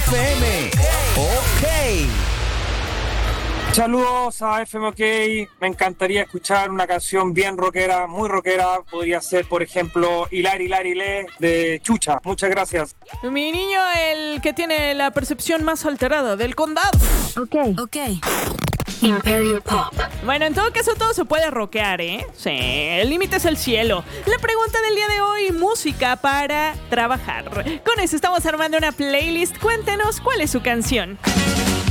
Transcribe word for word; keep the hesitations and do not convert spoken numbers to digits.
F M. Ok. Saludos a F M OK. Me encantaría escuchar una canción bien rockera, muy rockera. Podría ser, por ejemplo, Hilar, Hilar, Hilé de Chucha. Muchas gracias. Mi niño, el que tiene la percepción más alterada del condado. Ok. Ok. Imperio Pop. Bueno, en todo caso todo se puede rockear, ¿eh? Sí, el límite es el cielo. La pregunta del día de hoy, música para trabajar. Con eso estamos armando una playlist. Cuéntenos cuál es su canción.